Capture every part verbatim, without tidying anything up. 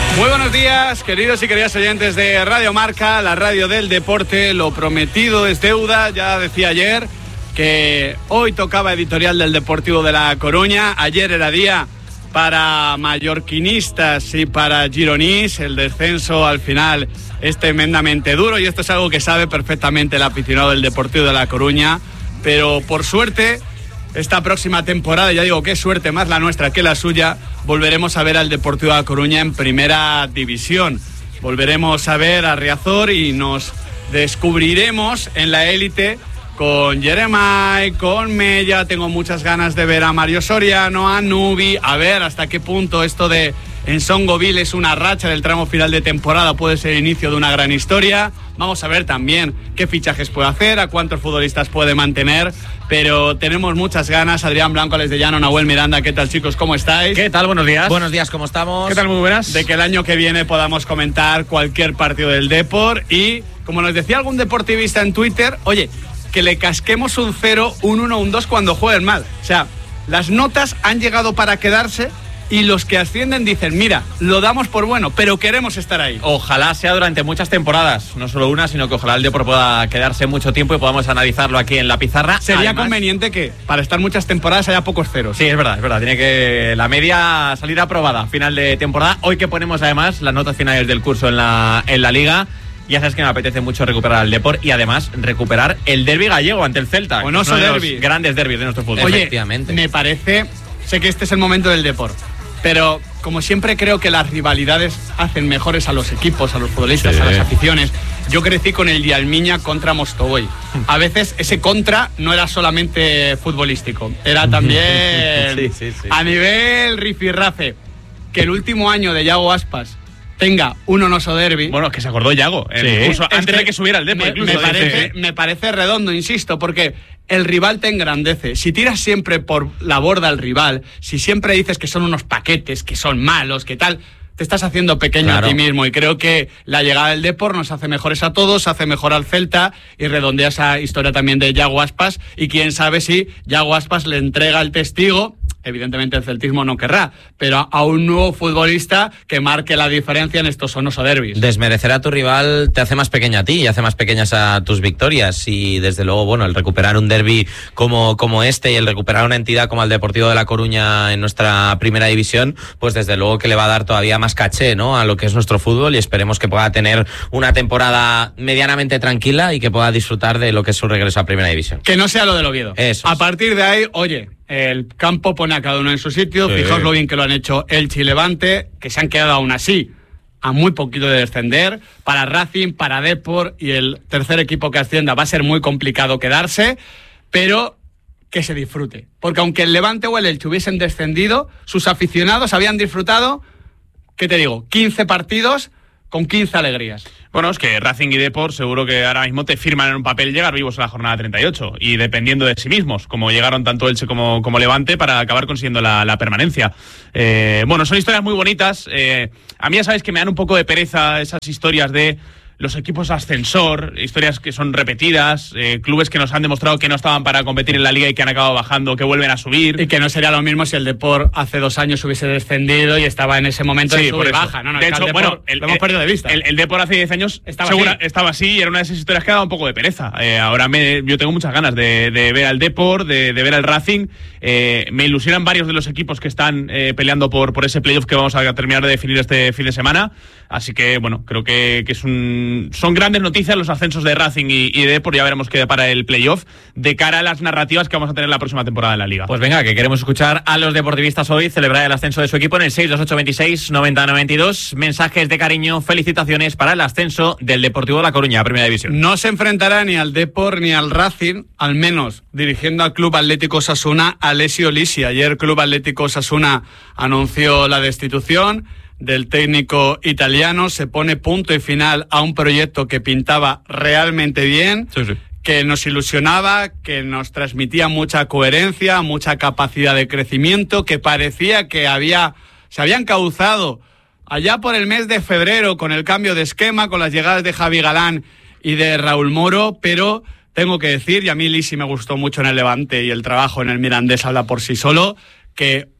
Muy buenos días, queridos y queridas oyentes de Radio Marca, la radio del deporte. Lo prometido es deuda. Ya decía ayer que hoy tocaba editorial del Deportivo de La Coruña. Ayer era día para mallorquinistas y para gironís. El descenso al final es tremendamente duro y esto es algo que sabe perfectamente el aficionado del Deportivo de La Coruña. Pero por suerte, esta próxima temporada, ya digo, qué suerte más la nuestra que la suya, volveremos a ver al Deportivo de La Coruña en primera división. Volveremos a ver a Riazor y nos descubriremos en la élite con Jeremai, con Mella. Tengo muchas ganas de ver a Mario Soriano, a Nubi, a ver hasta qué punto esto de Ensongoville es una racha del tramo final de temporada, puede ser el inicio de una gran historia. Vamos a ver también qué fichajes puede hacer, a cuántos futbolistas puede mantener, pero tenemos muchas ganas. Adrián Blanco, Alex de Llano, Nahuel Miranda, ¿qué tal, chicos? ¿Cómo estáis? ¿Qué tal? Buenos días. Buenos días, ¿cómo estamos? ¿Qué tal? Muy buenas. De que el año que viene podamos comentar cualquier partido del Depor y, como nos decía algún deportivista en Twitter, oye, que le casquemos un cero, un uno, un dos cuando jueguen mal. O sea, las notas han llegado para quedarse y los que ascienden dicen, mira, lo damos por bueno, pero queremos estar ahí. Ojalá sea durante muchas temporadas, no solo una, sino que ojalá el Depor pueda quedarse mucho tiempo y podamos analizarlo aquí en la pizarra. Sería Además, conveniente que para estar muchas temporadas haya pocos ceros. Sí, es verdad, es verdad. Tiene que la media salir aprobada final de temporada. Hoy que ponemos además las notas finales del curso en la, en la Liga. Ya sabes que me apetece mucho recuperar al Depor y además recuperar el derbi gallego ante el Celta. Bueno, uno de derbi. los Grandes derbis de nuestro fútbol. Oye, efectivamente. Me parece, sé que este es el momento del Depor, pero como siempre creo que las rivalidades hacen mejores a los equipos, a los futbolistas, sí, a las aficiones. Yo crecí con el Dialmiña contra Mostovoy. A veces ese contra no era solamente futbolístico, era también sí, sí, sí. a nivel rifirrafe. Que el último año de Yago Aspas tenga un onoso derbi. Bueno, que se acordó Yago, sí. incluso antes que de que subiera el Depor. Me, incluso, me, parece, me parece redondo, insisto, porque el rival te engrandece. Si tiras siempre por la borda al rival, si siempre dices que son unos paquetes, que son malos, que tal, te estás haciendo pequeño claro. a ti mismo. Y creo que la llegada del Depor nos hace mejores a todos, hace mejor al Celta y redondea esa historia también de Yago Aspas. Y quién sabe si Yago Aspas le entrega el testigo. Evidentemente el celtismo no querrá, pero a un nuevo futbolista que marque la diferencia en estos onoso derbis. Desmerecer a tu rival te hace más pequeña a ti y hace más pequeñas a tus victorias y desde luego, bueno, el recuperar un derbi como, como este y el recuperar una entidad como el Deportivo de La Coruña en nuestra primera división, pues desde luego que le va a dar todavía más caché, ¿no?, a lo que es nuestro fútbol y esperemos que pueda tener una temporada medianamente tranquila y que pueda disfrutar de lo que es su regreso a primera división. Que no sea lo del Oviedo. Eso a es. partir de ahí, oye, el campo pone a cada uno en su sitio. Sí. Fijaos lo bien que lo han hecho Elche y Levante, que se han quedado aún así a muy poquito de descender. Para Racing, para Depor y el tercer equipo que ascienda va a ser muy complicado quedarse, pero que se disfrute. Porque aunque el Levante o el Elche hubiesen descendido, sus aficionados habían disfrutado, ¿qué te digo?, quince partidos con quince alegrías. Bueno, es que Racing y Depor seguro que ahora mismo te firman en un papel llegar vivos a la jornada treinta y ocho y dependiendo de sí mismos, como llegaron tanto Elche como, como Levante para acabar consiguiendo la, la permanencia. Eh, bueno, son historias muy bonitas. Eh, a mí ya sabéis que me dan un poco de pereza esas historias de los equipos ascensor, historias que son repetidas, eh, clubes que nos han demostrado que no estaban para competir en la liga y que han acabado bajando, que vuelven a subir. Y que no sería lo mismo si el Depor hace dos años hubiese descendido y estaba en ese momento sí, de sub y baja. No, no, de hecho, Depor, bueno, el, lo hemos perdido de vista. El, el Depor hace diez años estaba, segura, así. estaba así y era una de esas historias que daba un poco de pereza. Eh, ahora me, yo tengo muchas ganas de, de ver al Depor, de, de ver al Racing. Eh, me ilusionan varios de los equipos que están eh, peleando por, por ese playoff que vamos a terminar de definir este fin de semana. Así que, bueno, creo que, que es un, son grandes noticias los ascensos de Racing y, y de Depor. Ya veremos qué depara el playoff de cara a las narrativas que vamos a tener la próxima temporada en la Liga. Pues venga, que queremos escuchar a los deportivistas hoy celebrar el ascenso de su equipo en el seis dos ocho veintiséis noventa noventa y dos. Mensajes de cariño, felicitaciones para el ascenso del Deportivo de La Coruña a Primera División. No se enfrentará ni al Depor ni al Racing, al menos dirigiendo al Club Atlético Osasuna, Alessio Lisi. Ayer Club Atlético Osasuna anunció la destitución del técnico italiano, se pone punto y final a un proyecto que pintaba realmente bien, sí, sí. que nos ilusionaba, que nos transmitía mucha coherencia, mucha capacidad de crecimiento, que parecía que había, se había encauzado allá por el mes de febrero con el cambio de esquema, con las llegadas de Javi Galán y de Raúl Moro, pero tengo que decir, y a mí Lisi me gustó mucho en el Levante y el trabajo en el Mirandés habla por sí solo, que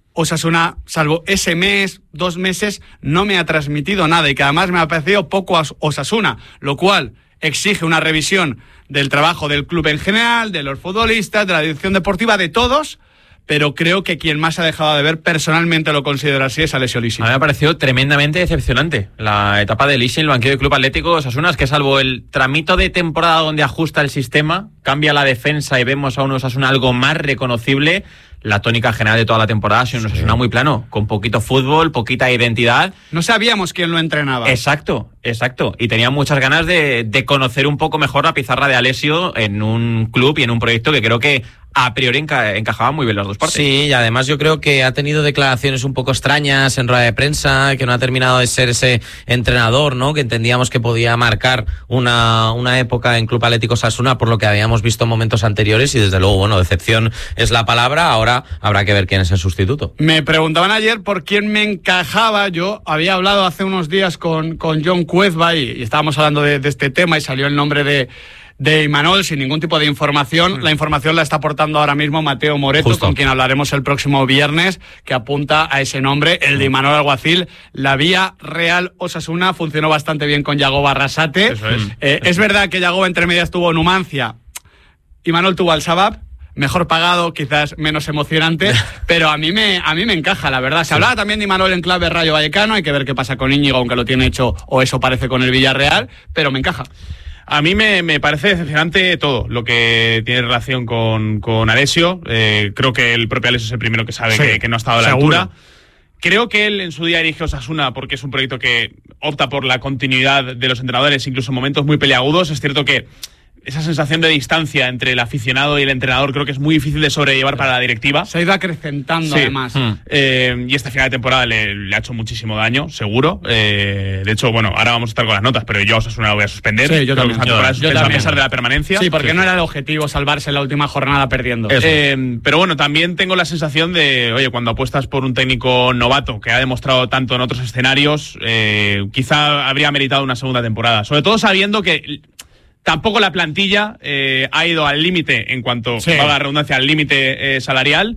Osasuna, salvo ese mes, dos meses, no me ha transmitido nada y que además me ha parecido poco a Osasuna, lo cual exige una revisión del trabajo del club en general, de los futbolistas, de la dirección deportiva, de todos, pero creo que quien más ha dejado de ver, personalmente lo considero así, es Alessio Lisi. A mí me ha parecido tremendamente decepcionante la etapa de Lisi en el banquillo del Club Atlético Osasuna, es que salvo el tramito de temporada donde ajusta el sistema, cambia la defensa y vemos a un Osasuna algo más reconocible, la tónica general de toda la temporada ha sido un Osasuna muy plano, con poquito fútbol, poquita identidad. No sabíamos quién lo entrenaba. Exacto, exacto. Y tenía muchas ganas de, de conocer un poco mejor la pizarra de Alessio en un club y en un proyecto que creo que a priori enca encajaban muy bien las dos partes. Sí, y además yo creo que ha tenido declaraciones un poco extrañas en rueda de prensa, que no ha terminado de ser ese entrenador, ¿no? Que entendíamos que podía marcar una, una época en Club Atlético Osasuna por lo que habíamos visto en momentos anteriores y desde luego, bueno, decepción es la palabra. Ahora habrá que ver quién es el sustituto. Me preguntaban ayer por quién me encajaba. Yo había hablado hace unos días con, con John Cuezba y, y estábamos hablando de, de este tema y salió el nombre de de Imanol sin ningún tipo de información. La información la está aportando ahora mismo Mateo Moreto, Justo. con quien hablaremos el próximo viernes, que apunta a ese nombre, el de Imanol Alguacil. La vía Real Osasuna funcionó bastante bien con Yago Barrasate. Eso es. Eh, es verdad que Yago entre medias tuvo Numancia, Imanol tuvo Al Shabab, mejor pagado, quizás menos emocionante, pero a mí me a mí me encaja, la verdad. Se sí. hablaba también de Imanol en clave Rayo Vallecano, hay que ver qué pasa con Íñigo, aunque lo tiene hecho, o eso parece, con el Villarreal, pero me encaja. A mí me, me parece decepcionante todo lo que tiene relación con, con Alessio. Eh, creo que el propio Alessio es el primero que sabe sí, que, que no ha estado a la seguro. altura. Creo que él en su día dirige Osasuna porque es un proyecto que opta por la continuidad de los entrenadores, incluso en momentos muy peleagudos. Es cierto que esa sensación de distancia entre el aficionado y el entrenador creo que es muy difícil de sobrellevar para la directiva. Se ha ido acrecentando, sí. además. Mm. Eh, y esta final de temporada le, le ha hecho muchísimo daño, seguro. Eh, de hecho, bueno, ahora vamos a estar con las notas, pero yo a Osasuna lo voy a suspender. Sí, yo también. Yo, yo, yo también. A pesar de la permanencia. Sí, porque sí, no sí. era el objetivo salvarse en la última jornada perdiendo. Eh, pero bueno, también tengo la sensación de, oye, cuando apuestas por un técnico novato que ha demostrado tanto en otros escenarios, eh, quizá habría meritado una segunda temporada. Sobre todo sabiendo que tampoco la plantilla eh, ha ido al límite en cuanto, sí. valga la redundancia, al límite eh, salarial.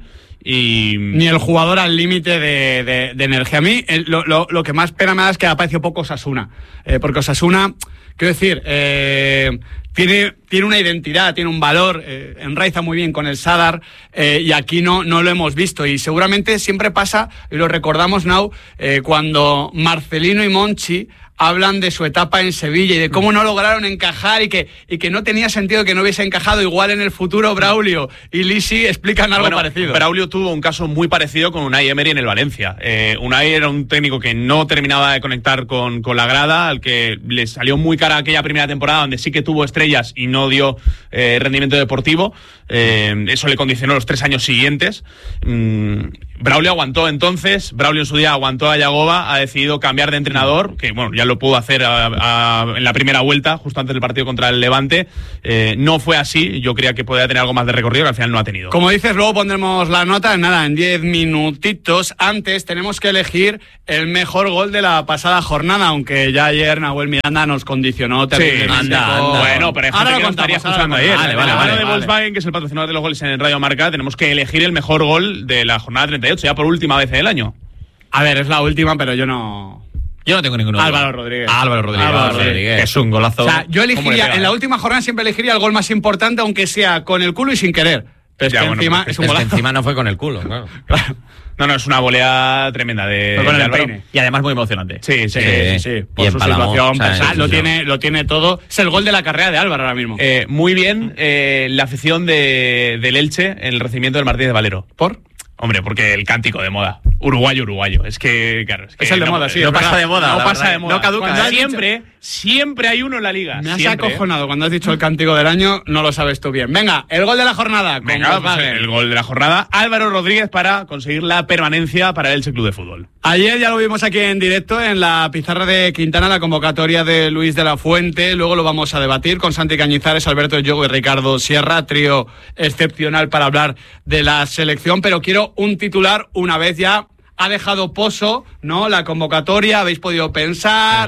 Y ni el jugador al límite de, de, de energía. A mí el, lo, lo, lo que más pena me da es que ha aparecido poco Osasuna. Eh, porque Osasuna, quiero decir, eh, tiene, tiene una identidad, tiene un valor, eh, enraiza muy bien con el Sadar, eh, y aquí no, no lo hemos visto. Y seguramente siempre pasa, y lo recordamos, Nau, eh, cuando Marcelino y Monchi hablan de su etapa en Sevilla y de cómo no lograron encajar y que, y que no tenía sentido que no hubiese encajado. Igual en el futuro Braulio y Lisi explican algo bueno, parecido. Braulio tuvo un caso muy parecido con Unai Emery en el Valencia. Eh, Unai era un técnico que no terminaba de conectar con, con la grada, al que le salió muy cara aquella primera temporada donde sí que tuvo estrellas y no dio eh, rendimiento deportivo. Eh, eso le condicionó los tres años siguientes. Mm, Braulio aguantó entonces, Braulio en su día aguantó a Yagoba, ha decidido cambiar de entrenador, que bueno, ya lo pudo hacer a, a, en la primera vuelta, justo antes del partido contra el Levante. Eh, no fue así, yo creía que podía tener algo más de recorrido, que al final no ha tenido. Como dices, luego pondremos la nota, nada, en diez minutitos. Antes tenemos que elegir el mejor gol de la pasada jornada, aunque ya ayer Nahuel Miranda nos condicionó terriblemente. Sí, anda, anda. Bueno, pero hay gente que lo estaría escuchando ayer. Vale, vale, vale, de vale. Volkswagen, que es el patrocinador de los goles en Radio Marca, tenemos que elegir el mejor gol de la jornada treinta y ocho, ya por última vez en el año. A ver, es la última, pero yo no... Yo no tengo ninguno. Álvaro Rodríguez. Álvaro Rodríguez. Álvaro Rodríguez. Que es un golazo. O sea, yo elegiría, en la última jornada siempre elegiría el gol más importante, aunque sea con el culo y sin querer. Pero es ya, que bueno, encima pues es un golazo. Es que encima no fue con el culo, claro. Claro. No, no, es una volea tremenda de, con de el Álvaro. peine. Y además muy emocionante. Sí, sí, Sí, sí, sí. Por Y su empalmó, situación o sea, personal, sí, lo, sí, tiene, lo tiene todo. Es el gol de la carrera de Álvaro ahora mismo. Eh, muy bien eh, la afición de, del Elche en el recibimiento del Martínez Valero. ¿Por? Hombre, porque el cántico de moda. Uruguayo, uruguayo. Es que, claro. Es, que es el de no, moda, sí. No es pasa verdad. de moda. No pasa verdad. de moda. No caduca. ¿eh? Siempre, siempre hay uno en la liga. Me has siempre, acojonado. Cuando has dicho el cántico del año, no lo sabes tú bien. Venga, el gol de la jornada. Venga, pues el gol de la jornada. Álvaro Rodríguez para conseguir la permanencia para el Elche Club de Fútbol. Ayer ya lo vimos aquí en directo en la pizarra de Quintana, la convocatoria de Luis de la Fuente. Luego lo vamos a debatir con Santi Cañizares, Alberto Yogo y Ricardo Sierra. Trío excepcional para hablar de la selección. Pero quiero un titular una vez ya ha dejado pozo, ¿no? La convocatoria, habéis podido pensar. Claro.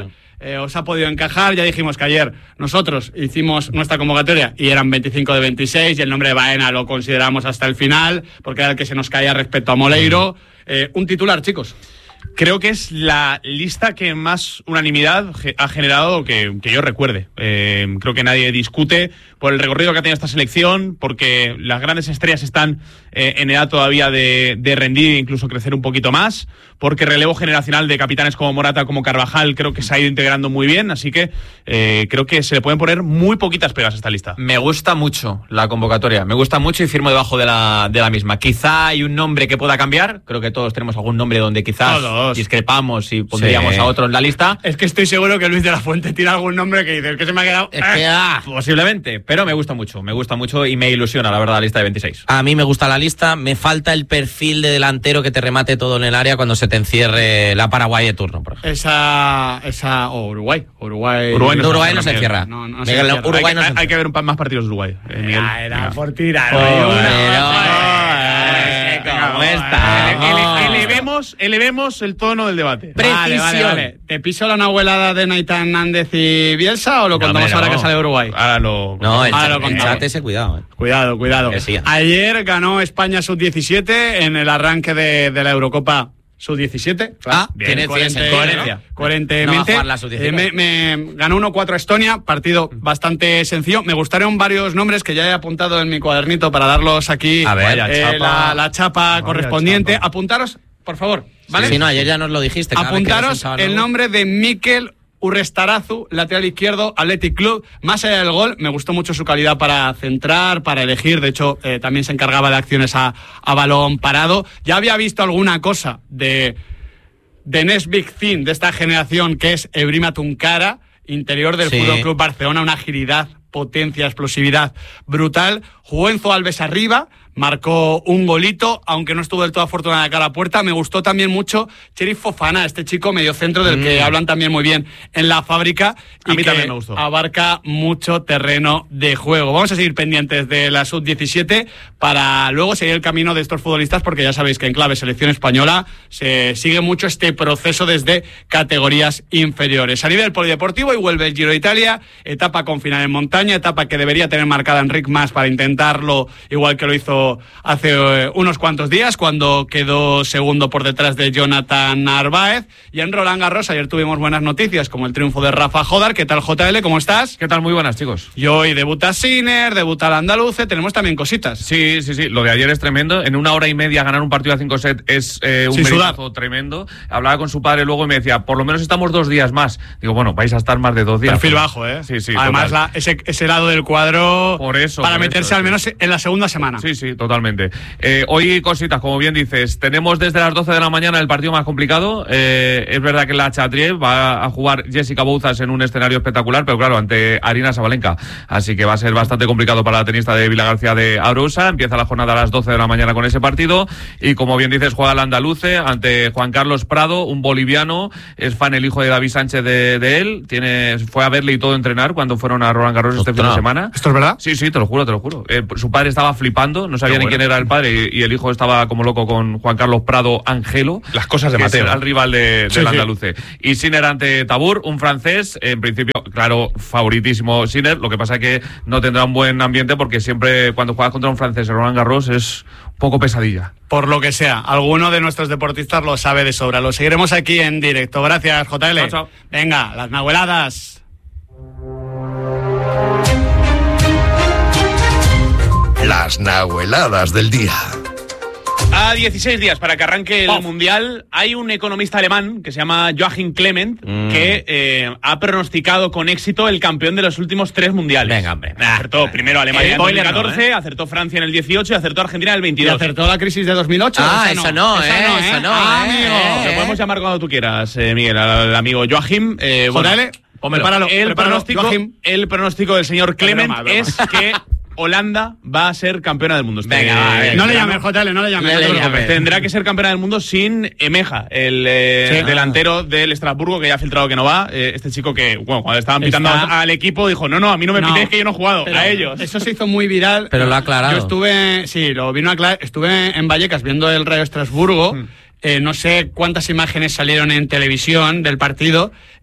eh, os ha podido encajar. Ya dijimos que ayer nosotros hicimos nuestra convocatoria y eran veinticinco de veintiséis y el nombre de Baena lo consideramos hasta el final porque era el que se nos caía respecto a Moleiro. Eh, un titular, chicos. Creo que es la lista que más unanimidad ha generado que, que yo recuerde. Eh, creo que nadie discute por el recorrido que ha tenido esta selección, porque las grandes estrellas están eh, en edad todavía de, de rendir e incluso crecer un poquito más, porque relevo generacional de capitanes como Morata, como Carvajal, creo que se ha ido integrando muy bien, así que eh, creo que se le pueden poner muy poquitas pegas a esta lista. Me gusta mucho la convocatoria, me gusta mucho y firmo debajo de la, de la misma. Quizá hay un nombre que pueda cambiar, creo que todos tenemos algún nombre donde quizás todos discrepamos y pondríamos sí. a otro en la lista. Es que estoy seguro que Luis de la Fuente tira algún nombre que dice que se me ha quedado. Es que, ah, posiblemente, pero me gusta mucho, me gusta mucho y me ilusiona, la verdad, la lista de veintiséis. A mí me gusta la lista, me falta el perfil de delantero que te remate todo en el área cuando se te encierre la Paraguay de turno, por ejemplo. Esa, esa, o oh, Uruguay, Uruguay. Uruguay no, Uruguay no se encierra. No, no Miguel, se encierra. Uruguay hay, no hay, se hay que ver un par más partidos de Uruguay. Eh, Miguel. Ah, era Venga. por tirar. Oh, ¿Cómo está? Elevemos, elevemos el tono del debate. Vale, vale, vale. ¿Te piso la nahuelada de Naitán Nández y Bielsa o lo no, contamos no. ahora que sale Uruguay? Ahora lo... No, el, ahora chat, el chat ese cuidado. Eh. Cuidado, cuidado. Ayer ganó España sub diecisiete en el arranque de, de la Eurocopa sub diecisiete. Ah, tiene coherencia. Coherentemente. No eh, me, me ganó uno cuatro a Estonia, partido bastante sencillo. Me gustaron varios nombres que ya he apuntado en mi cuadernito para darlos aquí. A ver, eh, chapa. La, la chapa Vaya correspondiente. Chapa. Apuntaros, por favor. ¿Vale? Sí, no, ayer ya nos lo dijiste. Apuntaros el nombre de Mikel Urrestarazu, lateral izquierdo, Athletic Club. Más allá del gol, me gustó mucho su calidad para centrar, para elegir. De hecho, eh, también se encargaba de acciones a, a balón parado. Ya había visto alguna cosa de, de Next Big Thing de esta generación, que es Ebrima Tunkara, interior del sí. Fútbol Club Barcelona, una agilidad, potencia, explosividad brutal. Jugó Enzo Alves arriba, marcó un golito, aunque no estuvo del todo afortunado de cara a la puerta. Me gustó también mucho Cherif Fofana, este chico mediocentro del mm. que hablan también muy bien en la fábrica. Y a mí que también me gustó. Abarca mucho terreno de juego. Vamos a seguir pendientes de la sub diecisiete para luego seguir el camino de estos futbolistas, porque ya sabéis que en clave selección española se sigue mucho este proceso desde categorías inferiores. A nivel polideportivo y vuelve el Giro de Italia, etapa con final en montaña, etapa que debería tener marcada Enric Mas para intentarlo igual que lo hizo hace eh, unos cuantos días, cuando quedó segundo por detrás de Jonathan Narváez. Y en Roland Garros ayer tuvimos buenas noticias, como el triunfo de Rafa Jodar. ¿Qué tal, J L? ¿Cómo estás? ¿Qué tal? Muy buenas, chicos. Y hoy debuta Sinner, debuta el andaluce, tenemos también cositas. Sí, sí, sí, lo de ayer es tremendo. En una hora y media ganar un partido a cinco sets es eh, un meritazo tremendo. Hablaba con su padre luego y me decía, por lo menos estamos dos días más. Digo, bueno, vais a estar más de dos días. Perfil bajo, ¿eh? Sí, sí. Además, la, ese, ese lado del cuadro por eso, para por meterse eso, al sí. menos en la segunda semana. Sí, sí, totalmente. Eh, hoy cositas, como bien dices, tenemos desde las doce de la mañana el partido más complicado. Eh, es verdad que la Chatrier va a jugar Jessica Bouzas en un escenario espectacular, pero claro, ante Arina Sabalenka. Así que va a ser bastante complicado para la tenista de Vila García de Arousa. Empieza la jornada a las doce de la mañana con ese partido. Y como bien dices, juega el andaluce ante Juan Carlos Prado, un boliviano. Es fan el hijo de David Sánchez de, de él. Tiene, fue a verle y todo entrenar cuando fueron a Roland Garros este fin de semana. ¿Esto es verdad? Sí, sí, te lo juro, te lo juro. Eh, su padre estaba flipando, no sabía ni quién era el padre y, y el hijo estaba como loco con Juan Carlos Prado Angelo. Las cosas de que Mateo. Es el rival de, sí, del sí. andaluce. Y Sinner ante Tabur, un francés, en principio, claro, favoritísimo Sinner. Lo que pasa es que no tendrá un buen ambiente porque siempre cuando juegas contra un francés en Roland Garros es un poco pesadilla. Por lo que sea, alguno de nuestros deportistas lo sabe de sobra. Lo seguiremos aquí en directo. Gracias, J L. Chao, chao. Venga, las nahueladas. Las nahueladas del día. A dieciséis días para que arranque el oh. Mundial, hay un economista alemán que se llama Joachim Clement mm. que eh, ha pronosticado con éxito el campeón de los últimos tres mundiales. Venga, hombre. Acertó primero Alemania eh, en dos mil catorce, no, ¿eh? acertó Francia en el dieciocho y acertó Argentina en el ¿Y veintidós. acertó la crisis de dos mil ocho? Ah, eso no, esa eh, no, eso no, ah, eh, amigo. eh, Lo podemos llamar cuando tú quieras, eh, Miguel, al, al amigo Joachim. Eh, J L, bueno, prepáralo, el, prepáralo, pronóstico, Joachim. el pronóstico del señor Clement broma, broma. es que Holanda va a ser campeona del mundo. Este, Venga, va, venga. No le verano. llames, J L, no le llames. No no le te llames. preocupes. Tendrá que ser campeona del mundo sin Emeja, el eh, Sí. delantero del Estrasburgo, que ya ha filtrado que no va. Eh, este chico que, bueno, cuando estaban pitando Está- al equipo, dijo, no, no, a mí no me No, pitéis que yo no he jugado, pero a ellos. Eso se hizo muy viral. Pero lo ha aclarado. Yo estuve, sí, lo vino a aclarar. Estuve en Vallecas viendo el Rayo Estrasburgo. Mm. Eh, no sé cuántas imágenes salieron en televisión del partido.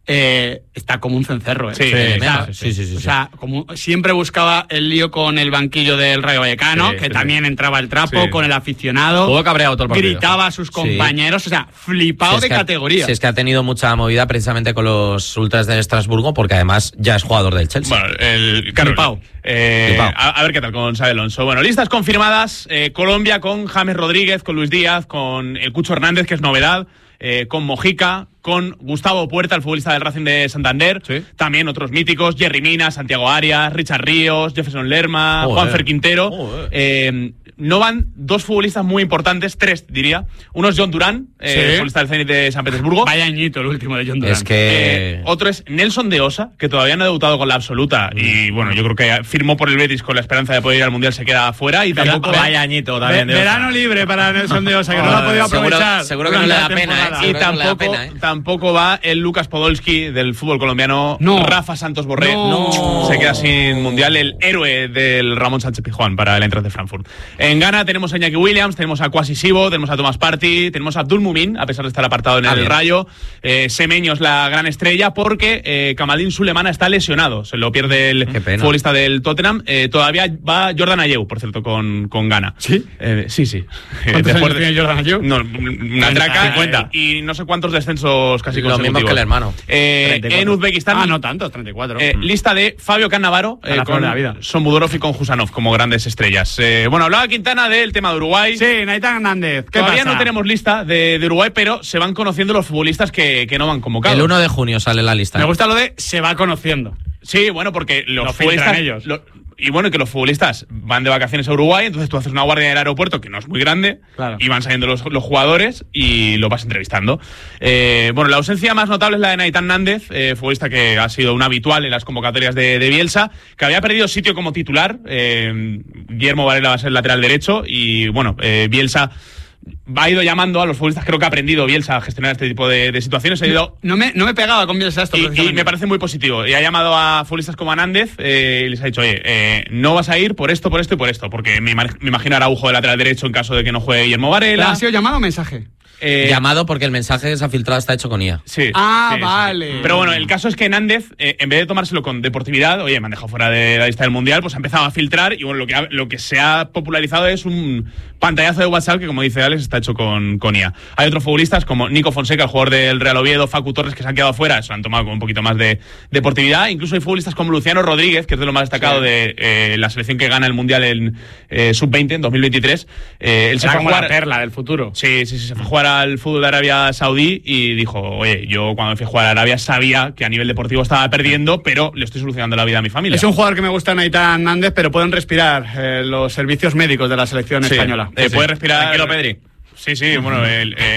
eh, está como un cencerro. ¿eh? Sí, o sea, sí, sí, sí, sí, o sea, como siempre buscaba el lío con el banquillo del Rayo Vallecano, Sí, que sí, también sí. entraba el trapo, Sí. con el aficionado. Jugó cabreado todo el partido. Gritaba a sus compañeros, o sea, flipado Si es de que ha- categoría. Si es que ha tenido mucha movida precisamente con los ultras de Estrasburgo, porque además ya es jugador del Chelsea. Bueno, el claro, Flipao. eh, Flipao. a, a ver qué tal con Xabi Alonso. Bueno, listas confirmadas. eh, Colombia con James Rodríguez, con Luis Díaz, con el Cucho Hernández, que es novedad, eh, con Mojica, con Gustavo Puerta, el futbolista del Racing de Santander. Sí. También otros míticos, Jerry Mina, Santiago Arias, Richard Ríos, Jefferson Lerma, Joder. Juanfer Quintero. Joder. Eh, no van dos futbolistas muy importantes, tres diría. Uno es John Durán, eh, Sí. futbolista del Zenit de San Petersburgo. Vaya añito el último de John Durán. Es que... Eh, otro es Nelson de Osa, que todavía no ha debutado con la absoluta. Y bueno, yo creo que firmó por el Betis con la esperanza de poder ir al Mundial, se queda afuera. Y tampoco. Vaya añito también. Ve- de verano Osa. libre para Nelson de Osa, que no lo ha Joder, podido seguro- aprovechar. seguro que no durante le la da pena, temporada. ¿eh? Y Seguro que no le da tampoco, pena, ¿eh? tampoco va el Lucas Podolski del fútbol colombiano, No. Rafa Santos Borré. No. Se queda sin mundial, el héroe del Ramón Sánchez Pizjuán para el Eintracht de Frankfurt. En Ghana tenemos a Iñaki Williams, tenemos a Kwasi Sibo, tenemos a Thomas Partey, tenemos a Abdul Mumin, a pesar de estar apartado en Ah, el bien. Rayo. Eh, Semeño es la gran estrella porque eh, Kamalin Sulemana está lesionado. Se lo pierde el Qué pena. futbolista del Tottenham. Eh, todavía va Jordan Ayew, por cierto, con, con Ghana. ¿Sí? Eh, sí, sí. ¿Cuántos Después años de- tiene Jordan Ayew? No, una traca cincuenta. eh, y no sé cuántos descensos casi Lo consecutivos. mismo que el hermano. Eh, treinta y cuatro. en Uzbekistán, Ah, no tanto, treinta y cuatro. eh, lista de Fabio Cannavaro A la eh, flor con de la vida. Sombudorov y con Jusanov como grandes estrellas. Eh, bueno, hablaba Quintana del tema de Uruguay. Sí, Naitán Hernández. ¿Qué Todavía pasa? no tenemos lista de, de Uruguay, pero se van conociendo los futbolistas que, que no van convocados. El uno de junio sale la lista. Me gusta lo de se va conociendo. Sí, bueno, porque los Lo futbolistas. filtran ellos. lo- y bueno, que los futbolistas van de vacaciones a Uruguay, entonces tú haces una guardia en el aeropuerto que no es muy grande, Claro. y van saliendo los, los jugadores y los vas entrevistando. Eh, bueno, la ausencia más notable es la de Naitán Nández, eh, futbolista que ha sido un habitual en las convocatorias de, de Bielsa, que había perdido sitio como titular. Eh, Guillermo Varela va a ser el lateral derecho, y bueno, eh, Bielsa ha ido llamando a los futbolistas, creo que ha aprendido Bielsa a gestionar este tipo de, de situaciones. Ha ido No me, no me pegaba con Bielsa esto. y, y precisamente. me parece muy positivo. Y ha llamado a futbolistas como a Nández eh, y les ha dicho, oye, eh, no vas a ir por esto, por esto y por esto. Porque me, ima- me imagino a Araujo de lateral derecho en caso de que no juegue Guillermo Varela. ¿Ha sido llamado o mensaje? Eh, Llamado porque el mensaje que se ha filtrado está hecho con I A. Sí, Ah, sí, sí, sí. vale. Pero bueno, el caso es que Nández, eh, en vez de tomárselo con deportividad, oye, me han dejado fuera de la lista del Mundial, pues ha empezado a filtrar y bueno, lo que, ha- lo que se ha popularizado es un pantallazo de WhatsApp que, como dice Alex, está hecho con, con I A. Hay otros futbolistas como Nico Fonseca, el jugador del Real Oviedo, Facu Torres, que se han quedado fuera, se lo han tomado con un poquito más de deportividad. Incluso hay futbolistas como Luciano Rodríguez, que es de lo más destacado Sí. de eh, la selección que gana el Mundial en eh, sub veinte, en dos mil veintitrés. Eh, él se Era fue a como jugar... la perla del futuro. Sí, sí, sí, se fue a jugar al fútbol de Arabia Saudí y dijo, oye, yo cuando fui a jugar a Arabia sabía que a nivel deportivo estaba perdiendo, pero le estoy solucionando la vida a mi familia. Es un jugador que me gusta, Naitán Hernández, pero pueden respirar eh, los servicios médicos de la selección Sí, española. eh, Sí, puede sí. respirar. Tranquilo, Pedri. Sí, sí, bueno, el, eh,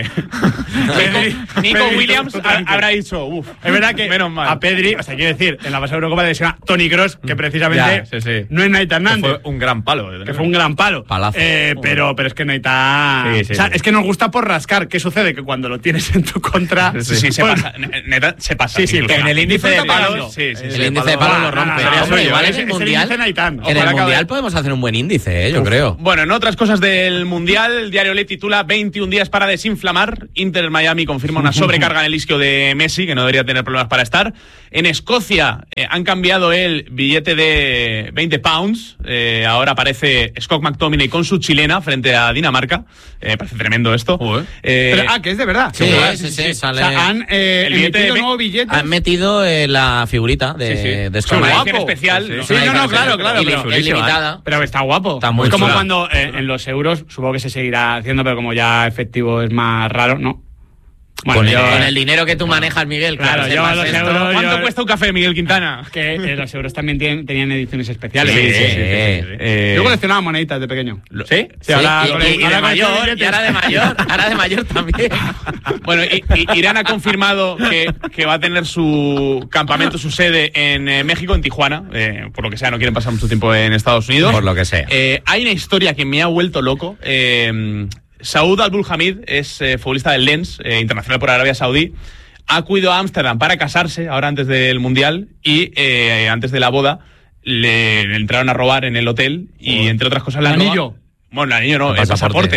Pedri- Nico, Nico Pedri, Williams tú ha- tranquilo. habrá dicho, uff, Es verdad que menos mal. a Pedri, o sea, quiero decir, en la base de Eurocopa le lesiona Toni Kroos, que precisamente Ya, sí, sí. no es Naitán Que Hernández. fue un gran palo. Que fue un gran palo. Palazo. Eh, pero, pero es que Naitán. Sí, sí, o sea, sí. es que nos gusta por rascar. ¿Qué sucede? Que cuando lo tienes en tu contra. Sí, sí, se pues- pasa. Neta, se pasa. Sí, sí, incluso. en el índice de Disfruta palos, pagando. Sí, sí, El sí. índice de palo- palo lo Ah, rompe. no, no, no, Hombre, no, igual es- en el es el mundial. índice Naitán. En el Ojalá mundial acabe- podemos hacer un buen índice, ¿eh? Yo creo. Bueno, en otras cosas del Mundial, el diario Le titula veintiún días para desinflamar. Inter Miami confirma una sobrecarga en el isquio de Messi, que no debería tener problemas para estar. En Escocia eh, han cambiado el billete de veinte pounds. Eh, ahora aparece Scott McTominay con su chilena frente a Dinamarca. Eh, parece tremendo esto. Eh, Pero, ah, que es de verdad. Sí, Que- sí, sí, sale- O sea, han eh, El billete emitido de- nuevo billete. Han metido eh, la figurita de, Sí, sí. de Es una Scott. edición especial. Sí, ¿no? sí, Una no, no, edición claro, especial. claro, Y pero- li- es chulísima, limitada. Pero está guapo. Está muy es como chula. cuando eh, en los euros, supongo que se seguirá haciendo, pero como ya efectivo es más raro, ¿no? Bueno, Con, el, yo- con el dinero que tú manejas, Miguel, claro. Claro, yo sepas los esto. euros- ¿Cuánto yo- cuesta un café, Miguel Quintana? que eh, los euros también tienen- tenían ediciones especiales. Sí, sí, sí, sí, Eh, Yo coleccionaba moneditas de pequeño. ¿Sí? Sí, ahora Sí, y- con y, el- y de ahora con estos mayor, y billetes- ahora de mayor, ahora de mayor también. Bueno, I- I- Irán ha confirmado que, que va a tener su campamento, su sede en eh, México, en Tijuana. Eh, por lo que sea, no quieren pasar mucho tiempo en Estados Unidos. Por lo que sea. Eh, hay una historia que me ha vuelto loco. Eh, Saud Al-Bulhamid es eh, futbolista del Lens, eh, internacional por Arabia Saudí. Ha acudido a Ámsterdam para casarse, ahora antes del Mundial, y eh, antes de la boda le, le entraron a robar en el hotel y, entre otras cosas, la ¿El anillo? Bueno, el anillo no, El el pasaporte. pasaporte.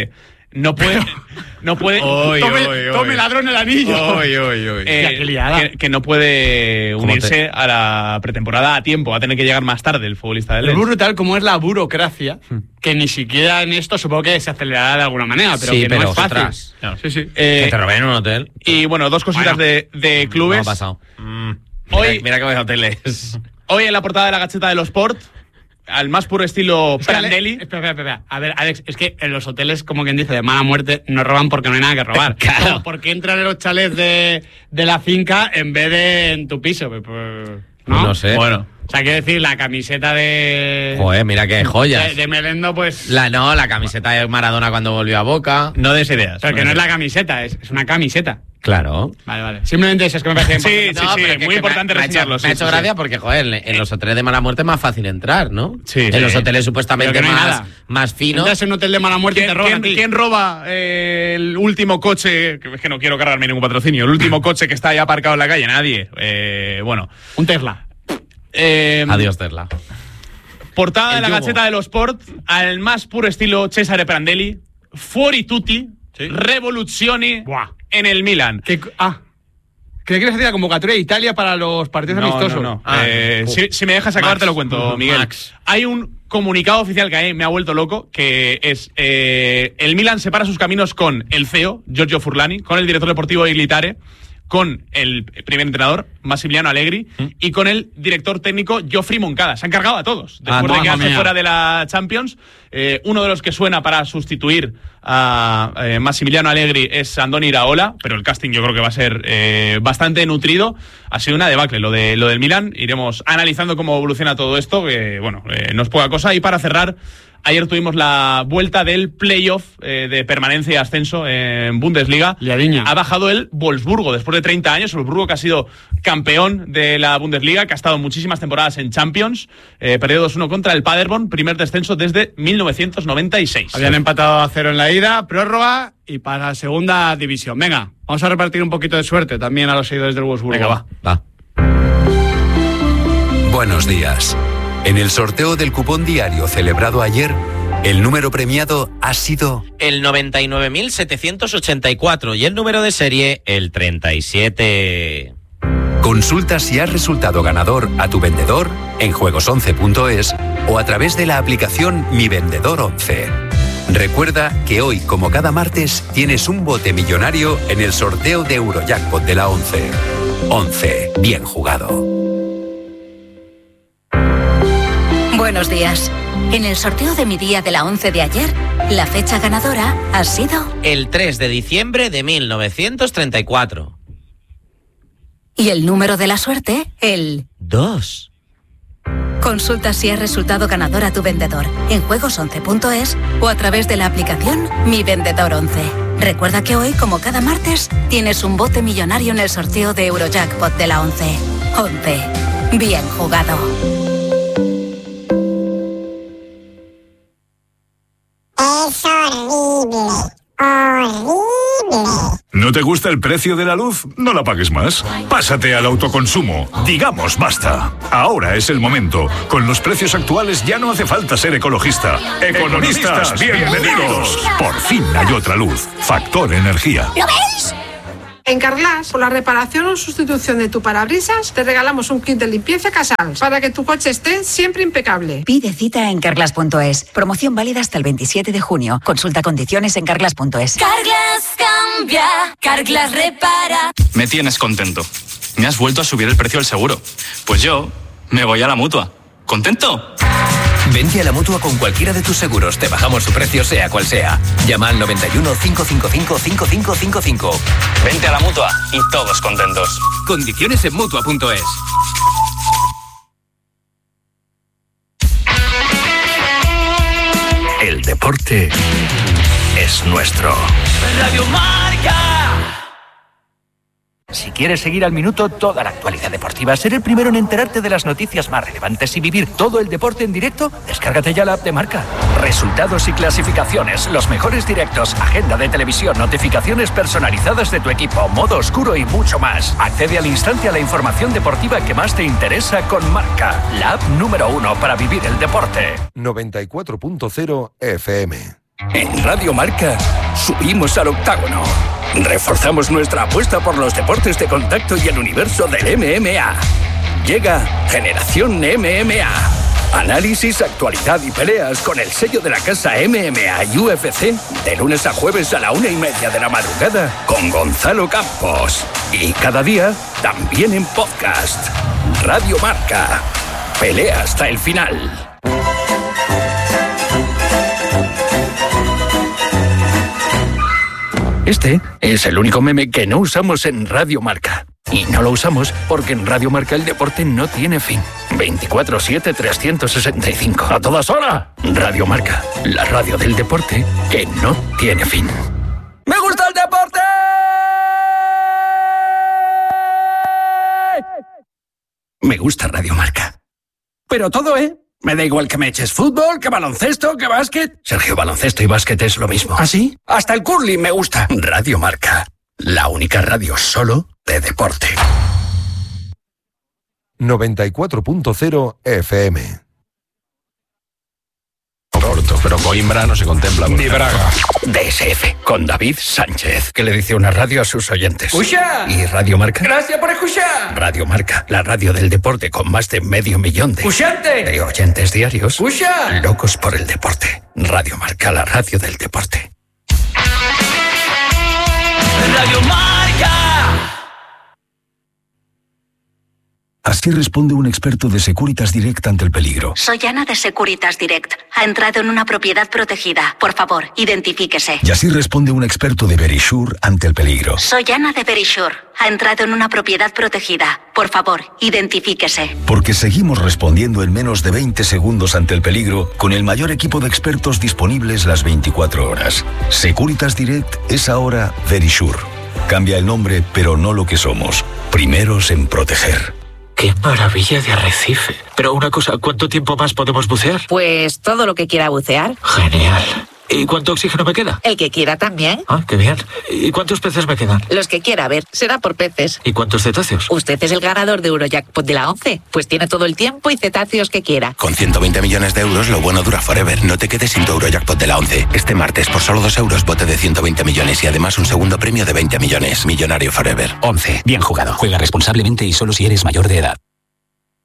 no puede... No puede... Oy, tome, oy, oy. tome ladrón el anillo. Oy, oy, oy. Eh, que, que no puede unirse te... a la pretemporada a tiempo, va a tener que llegar más tarde el futbolista del Lens. Es brutal como es la burocracia, hmm. que ni siquiera en esto supongo que se acelerará de alguna manera, pero sí, que pero no es fácil. Ostras, no. Sí, sí. Eh, que te roben en un hotel. Y bueno, dos cositas bueno, de, de clubes. No ha pasado. Mm, hoy, mira, mira que vais a hoteles. Hoy en la portada de la Gaceta de los Sport, al más puro estilo Prandelli. Espera, espera, espera. A ver, Alex, es que en los hoteles, como quien dice, de mala muerte, no roban porque no hay nada que robar. Claro. ¿Por qué entran en los chalets de, de la finca en vez de en tu piso? Pues, ¿no? No sé. Bueno. O sea, quiero decir, la camiseta de... Joder, mira qué joyas. De, de Melendo, pues... La, no, la camiseta de Maradona cuando volvió a Boca. No des ideas. Pero que no es la camiseta, es, es una camiseta. Claro. Vale, vale. Simplemente eso es que me parece sí, importante. Sí, sí, sí. Muy importante me, reseñarlo. Me ha hecho, sí, me ha hecho sí, gracia sí. porque, joder, en los hoteles de mala muerte es más fácil entrar, ¿no? Sí. En sí. los hoteles supuestamente no más, más finos. Entras en un hotel de mala muerte y te roban ¿quién, a ti. ¿Quién roba eh, el último coche? Que es que no quiero cargarme ningún patrocinio. El último coche que está ahí aparcado en la calle. Nadie. Eh, bueno. Un Tesla. Eh, Adiós, Tesla. Portada de la yugo. Gaceta de los Sport, al más puro estilo Cesare Prandelli, fuori tutti, ¿sí? Revoluzioni Buah. en el Milan. ¿Qué, ah, ¿qué quieres decir? La convocatoria de Italia para los partidos no, amistosos. No, no. Ah, eh, uh. si, si me dejas acabar Max. te lo cuento, Miguel. Max. Hay un comunicado oficial que a mí me ha vuelto loco, que es eh, el Milan separa sus caminos con el C E O, Giorgio Furlani, con el director deportivo Iglitare, con el primer entrenador, Massimiliano Allegri, ¿Mm? y con el director técnico, Geoffrey Moncada. Se han cargado a todos. Después ah, de quedarse mía. fuera de la Champions, eh, uno de los que suena para sustituir a eh, Massimiliano Allegri es Andoni Iraola, pero el casting yo creo que va a ser eh, bastante nutrido. Ha sido una debacle lo, de, lo del Milan. Iremos analizando cómo evoluciona todo esto, que bueno, eh, no es poca cosa. Y para cerrar, ayer tuvimos la vuelta del playoff eh, de permanencia y ascenso en Bundesliga. Liadiña. Ha bajado el Wolfsburgo después de treinta años. El Wolfsburgo que ha sido campeón de la Bundesliga, que ha estado muchísimas temporadas en Champions. Eh, perdió dos uno contra el Paderborn, primer descenso desde mil novecientos noventa y seis. Habían empatado a cero en la ida, prórroga y para segunda división. Venga, vamos a repartir un poquito de suerte también a los seguidores del Wolfsburgo. Venga, va. Va. Buenos días. En el sorteo del cupón diario celebrado ayer, el número premiado ha sido el noventa y nueve mil setecientos ochenta y cuatro y el número de serie el treinta y siete. Consulta si has resultado ganador a tu vendedor en juegos once punto es o a través de la aplicación Mi Vendedor once. Recuerda que hoy, como cada martes, tienes un bote millonario en el sorteo de Eurojackpot de la once. once. Bien jugado. Buenos días. En el sorteo de mi día de la once de ayer, la fecha ganadora ha sido el tres de diciembre de mil novecientos treinta y cuatro. Y el número de la suerte, el dos. Consulta si has resultado ganador a tu vendedor en juegos once punto es o a través de la aplicación Mi Vendedor once. Recuerda que hoy, como cada martes, tienes un bote millonario en el sorteo de Eurojackpot de la once. once. Bien jugado. Es horrible, horrible. ¿No te gusta el precio de la luz? No la pagues más. Pásate al autoconsumo. Digamos basta. Ahora es el momento. Con los precios actuales ya no hace falta ser ecologista. Economistas, bienvenidos. Por fin hay otra luz. Factor Energía. ¿Lo veis? En Carglass, por la reparación o sustitución de tu parabrisas, te regalamos un kit de limpieza Casals para que tu coche esté siempre impecable. Pide cita en carglass punto es. Promoción válida hasta el veintisiete de junio. Consulta condiciones en carglass punto es. Carglass cambia, Carglass repara. Me tienes contento. Me has vuelto a subir el precio del seguro. Pues yo me voy a la Mutua. ¿Contento? Vente a la Mutua con cualquiera de tus seguros. Te bajamos su precio sea cual sea. Llama al noventa y uno, cinco cinco cinco, cinco cinco cinco cinco. Vente a la Mutua y todos contentos. Condiciones en Mutua punto es. El deporte es nuestro. Radio Marca. Si quieres seguir al minuto toda la actualidad deportiva, ser el primero en enterarte de las noticias más relevantes y vivir todo el deporte en directo, descárgate ya la app de Marca. Resultados y clasificaciones, los mejores directos, agenda de televisión, notificaciones personalizadas de tu equipo, modo oscuro y mucho más. Accede al instante a la información deportiva que más te interesa con Marca, la app número uno para vivir el deporte. noventa y cuatro punto cero F M. En Radio Marca, subimos al octágono. Reforzamos nuestra apuesta por los deportes de contacto y el universo del M M A. Llega Generación M M A. Análisis, actualidad y peleas con el sello de la casa M M A y U F C de lunes a jueves a la una y media de la madrugada con Gonzalo Campos. Y cada día también en podcast. Radio Marca. Pelea hasta el final. Este es el único meme que no usamos en Radio Marca. Y no lo usamos porque en Radio Marca el deporte no tiene fin. veinticuatro siete trescientos sesenta y cinco. ¡A todas horas! Radio Marca, la radio del deporte que no tiene fin. ¡Me gusta el deporte! Me gusta Radio Marca. Pero todo, ¿eh? Me da igual que me eches fútbol, que baloncesto, que básquet. Sergio, baloncesto y básquet es lo mismo. ¿Ah, sí? Hasta el curling me gusta. Radio Marca, la única radio solo de deporte. noventa y cuatro punto cero F M. Corto, pero Coimbra no se contempla. Ni Braga. D S F, con David Sánchez, que le dice una radio a sus oyentes. ¡Escucha! ¿Y Radio Marca? ¡Gracias por escuchar! Radio Marca, la radio del deporte con más de medio millón de... ¡Escuchante! De oyentes diarios. ¡Escucha! Locos por el deporte. Radio Marca, la radio del deporte. Radio Marca. Así responde un experto de Securitas Direct ante el peligro. Soy Ana de Securitas Direct. Ha entrado en una propiedad protegida. Por favor, identifíquese. Y así responde un experto de Verisure ante el peligro. Soy Ana de Verisure. Ha entrado en una propiedad protegida. Por favor, identifíquese. Porque seguimos respondiendo en menos de veinte segundos ante el peligro con el mayor equipo de expertos disponibles las veinticuatro horas. Securitas Direct es ahora Verisure. Cambia el nombre, pero no lo que somos. Primeros en proteger. ¡Qué maravilla de arrecife! Pero una cosa, ¿cuánto tiempo más podemos bucear? Pues todo lo que quiera bucear. Genial. ¿Y cuánto oxígeno me queda? El que quiera también. Ah, qué bien. ¿Y cuántos peces me quedan? Los que quiera, a ver, será por peces. ¿Y cuántos cetáceos? Usted es el ganador de Eurojackpot de la once. Pues tiene todo el tiempo y cetáceos que quiera. Con ciento veinte millones de euros, lo bueno dura forever. No te quedes sin tu Eurojackpot de la once. Este martes, por solo dos euros, bote de ciento veinte millones y además un segundo premio de veinte millones. Millonario forever. once. Bien jugado. Juega responsablemente y solo si eres mayor de edad.